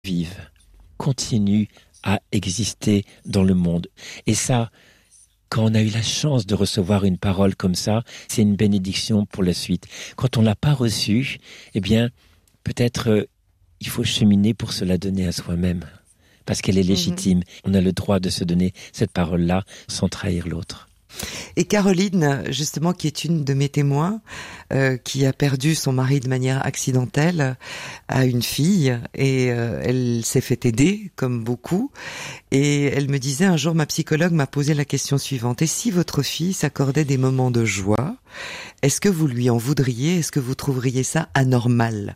vivent, continuent à exister dans le monde. Et ça, quand on a eu la chance de recevoir une parole comme ça, c'est une bénédiction pour la suite. Quand on l'a pas reçue, eh bien, peut-être il faut cheminer pour se la donner à soi-même. Parce qu'elle est légitime. On a le droit de se donner cette parole-là sans trahir l'autre. Et Caroline, justement, qui est une de mes témoins, qui a perdu son mari de manière accidentelle, a une fille et elle s'est fait aider, comme beaucoup. Et elle me disait, un jour, ma psychologue m'a posé la question suivante. Et si votre fille s'accordait des moments de joie, est-ce que vous lui en voudriez? Est-ce que vous trouveriez ça anormal?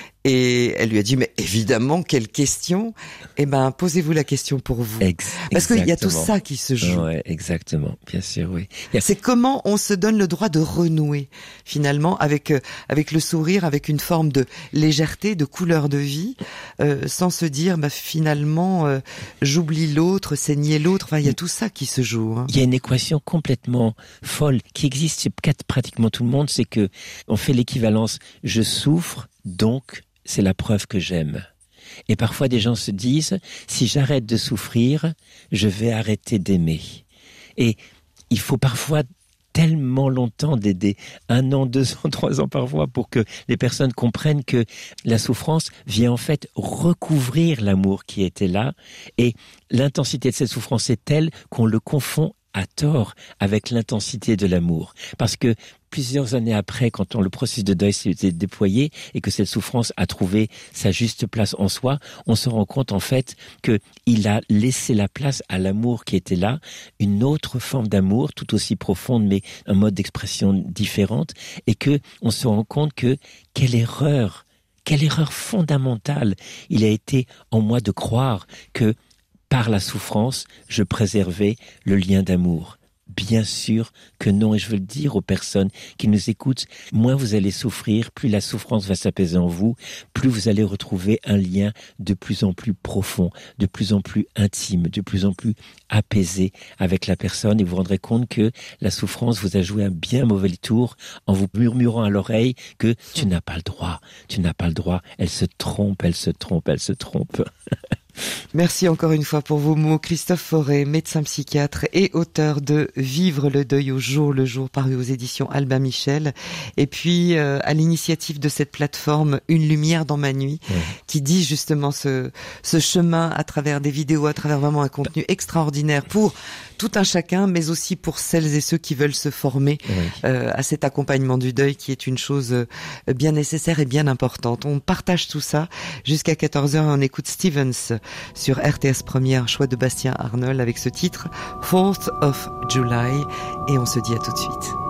Et elle lui a dit, mais évidemment, quelle question? Eh ben, posez-vous la question pour vous. Parce qu'il y a tout ça qui se joue. Ouais, exactement. Bien sûr, oui. C'est comment on se donne le droit de renouer, finalement, avec le sourire, avec une forme de légèreté, de couleur de vie, sans se dire, bah, finalement, j'oublie l'autre, c'est nier l'autre. Enfin, il y a tout ça qui se joue. Hein. Il y a une équation complètement folle qui existe chez pratiquement tout le monde, c'est que on fait l'équivalence, je souffre, donc c'est la preuve que j'aime. Et parfois des gens se disent, si j'arrête de souffrir, je vais arrêter d'aimer. Et il faut parfois tellement longtemps d'aider, 1 an, 2 ans, 3 ans parfois, pour que les personnes comprennent que la souffrance vient en fait recouvrir l'amour qui était là. Et l'intensité de cette souffrance est telle qu'on le confond à tort avec l'intensité de l'amour. Parce que plusieurs années après, quand le processus de deuil s'est déployé et que cette souffrance a trouvé sa juste place en soi, on se rend compte en fait que il a laissé la place à l'amour qui était là, une autre forme d'amour tout aussi profonde mais un mode d'expression différente, et que on se rend compte que quelle erreur fondamentale il a été en moi de croire que par la souffrance, je préservais le lien d'amour. Bien sûr que non, et je veux le dire aux personnes qui nous écoutent, moins vous allez souffrir, plus la souffrance va s'apaiser en vous, plus vous allez retrouver un lien de plus en plus profond, de plus en plus intime, de plus en plus apaisé avec la personne, et vous vous rendrez compte que la souffrance vous a joué un bien mauvais tour en vous murmurant à l'oreille que tu n'as pas le droit, elle se trompe. Merci encore une fois pour vos mots. Christophe Fauré, médecin psychiatre et auteur de Vivre le deuil au jour le jour, paru aux éditions Albin Michel. Et puis, à l'initiative de cette plateforme Une lumière dans ma nuit, qui dit justement ce chemin à travers des vidéos, à travers vraiment un contenu extraordinaire pour tout un chacun, mais aussi pour celles et ceux qui veulent se former à cet accompagnement du deuil, qui est une chose bien nécessaire et bien importante. On partage tout ça jusqu'à 14h et on écoute Stevens sur RTS Première, choix de Bastien Arnold avec ce titre 4th of July, et on se dit à tout de suite.